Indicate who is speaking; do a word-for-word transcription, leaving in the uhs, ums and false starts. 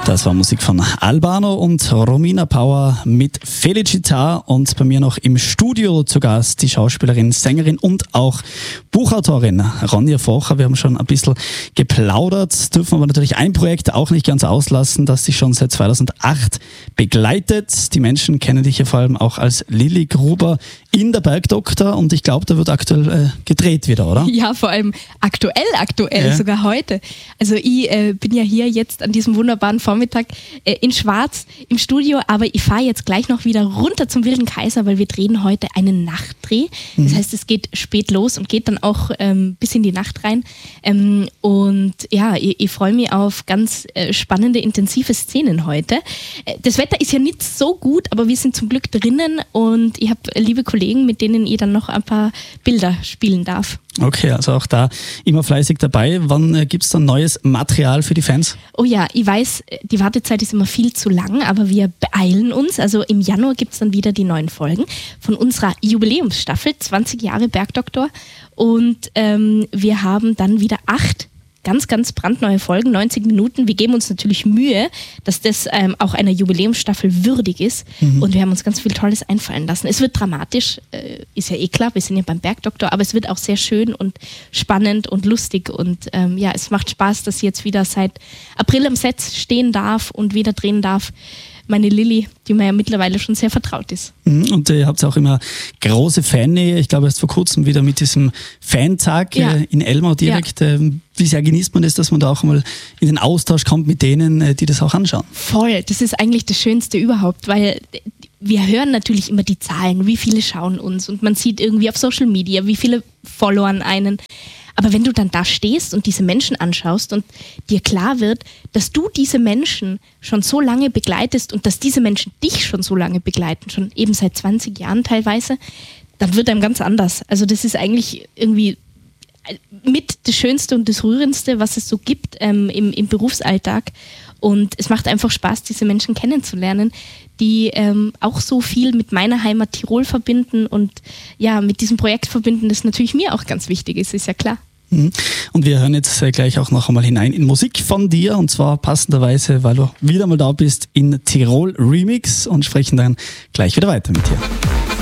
Speaker 1: Das war Musik von Albano und Romina Power mit Felicita und bei mir noch im Studio zu Gast die Schauspielerin, Sängerin und auch Buchautorin Ronja Focher. Wir haben schon ein bisschen geplaudert, dürfen aber natürlich ein Projekt auch nicht ganz auslassen, das dich schon seit zweitausendacht begleitet. Die Menschen kennen dich ja vor allem auch als Lilly Gruber in der Bergdoktor und ich glaube, da wird aktuell äh, gedreht wieder, oder?
Speaker 2: Ja, vor allem aktuell, aktuell, ja. Sogar heute. Also ich äh, bin ja hier jetzt an diesem wunderbaren Vormittag äh, in Schwarz im Studio, aber ich fahre jetzt gleich noch wieder runter zum Wilden Kaiser, weil wir drehen heute einen Nachtdreh. Mhm. Das heißt, es geht spät los und geht dann auch ähm, bis in die Nacht rein. Ähm, und ja, ich, ich freue mich auf ganz äh, spannende, intensive Szenen heute. Äh, das Wetter ist ja nicht so gut, aber wir sind zum Glück drinnen und ich habe liebe Kollegen, mit denen ich dann noch ein paar Bilder spielen darf.
Speaker 1: Okay, also auch da immer fleißig dabei. Wann äh, gibt es dann neues Material für die Fans?
Speaker 2: Oh ja, ich weiß, die Wartezeit ist immer viel zu lang, aber wir beeilen uns. Also im Januar gibt es dann wieder die neuen Folgen von unserer Jubiläumsstaffel, zwanzig Jahre Bergdoktor. Und ähm, wir haben dann wieder acht ganz, ganz brandneue Folgen, neunzig Minuten. Wir geben uns natürlich Mühe, dass das ähm, auch einer Jubiläumsstaffel würdig ist. Mhm. Und wir haben uns ganz viel Tolles einfallen lassen. Es wird dramatisch, äh, ist ja eh klar, wir sind ja beim Bergdoktor, aber es wird auch sehr schön und spannend und lustig. Und ähm, ja, es macht Spaß, dass ich jetzt wieder seit April am Set stehen darf und wieder drehen darf. Meine Lilly, die mir ja mittlerweile schon sehr vertraut ist.
Speaker 1: Und ihr habt auch immer große Fannähe. Ich glaube, erst vor kurzem wieder mit diesem Fantag ja. äh, in Elmau direkt. Ja. Äh, wie sehr genießt man das, dass man da auch mal in den Austausch kommt mit denen, äh, die das auch anschauen?
Speaker 2: Voll, das ist eigentlich das Schönste überhaupt, weil wir hören natürlich immer die Zahlen, wie viele schauen uns und man sieht irgendwie auf Social Media, wie viele followern einen. Aber wenn du dann da stehst und diese Menschen anschaust und dir klar wird, dass du diese Menschen schon so lange begleitest und dass diese Menschen dich schon so lange begleiten, schon eben seit zwanzig Jahren teilweise, dann wird einem ganz anders. Also das ist eigentlich irgendwie mit das Schönste und das Rührendste, was es so gibt ähm, im, im Berufsalltag. Und es macht einfach Spaß, diese Menschen kennenzulernen, die ähm, auch so viel mit meiner Heimat Tirol verbinden und ja, mit diesem Projekt verbinden, das natürlich mir auch ganz wichtig ist, ist ja klar.
Speaker 1: Und wir hören jetzt gleich auch noch einmal hinein in Musik von dir und zwar passenderweise, weil du wieder mal da bist, in Tirol Remix und sprechen dann gleich wieder weiter mit dir.